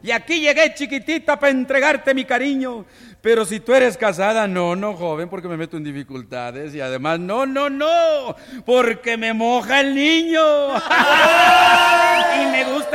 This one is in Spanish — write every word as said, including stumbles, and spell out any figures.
y aquí llegué chiquitita para entregarte mi cariño. Pero si tú eres casada, no, no, joven, porque me meto en dificultades. Y además, no, no, no, porque me moja el niño. Y me gusta